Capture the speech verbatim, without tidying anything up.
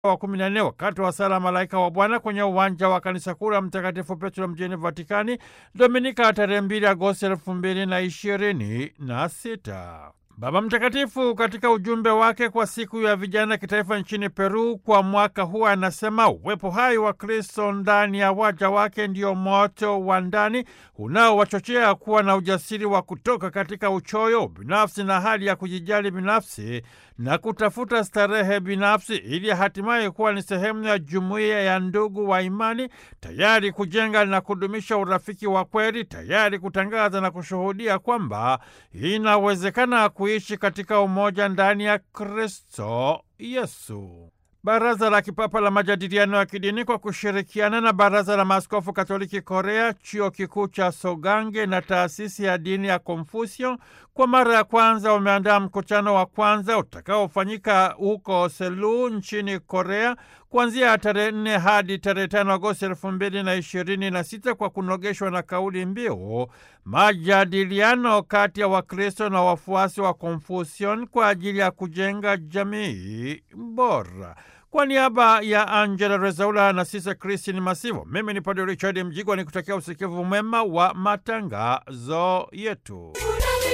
wa kumi na nne wakati wa sala Malaika wa Bwana kwenye uwanja wa kanisa kuu la Mtakatifu Petro mjini Vatikani, Dominika tarehe mbili Agosti elfu mbili na ishirini na sita. Baba Mtakatifu katika ujumbe wake kwa siku ya vijana kitaifa nchini Peru kwa mwaka huu anasema uwepo hai wa Kristo ndani ya waja wake ndio moto wa ndani unaowachochea kuwa na ujasiri wa kutoka katika uchoyo binafsi na hali ya kujijali binafsi na kutafuta starehe binafsi ili hatimaye kuwa ni sehemu ya jumuiya ya ndugu wa imani, tayari kujenga na kudumisha urafiki wa kweli, tayari kutangaza na kushuhudia kwamba inawezekana kuishi katika umoja ndani ya Kristo Yesu. Baraza la Kipapa la Majadiliano ya Kidini kwa kushirikiana na Baraza la Maaskofu Katoliki Korea, Chuo Kikuu cha Sogange na Taasisi ya Dini ya Konfusio kwa mara ya kwanza wameandaa mkutano wa kwanza utakaofanyika huko Seoul nchini Korea kuanzia tarehe nne hadi tarehe tano Agosti elfu mbili na ishirini na sita kwa kunogeshwa na kauli mbiu majadiliano kati ya Wakristo na wafuasi wa Konfusion kwa ajili ya kujenga jamii bora. Kwa niaba ya Angela Rezaula na Sisa Christine Masivo, mimi ni Padre Richard Mjigwa nikutakia usikivu mwema wa matangazo yetu.